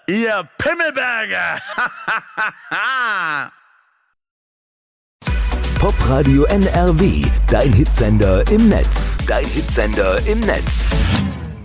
ihr Pimmelberger. Popradio NRW, dein Hitsender im Netz. Dein Hitsender im Netz.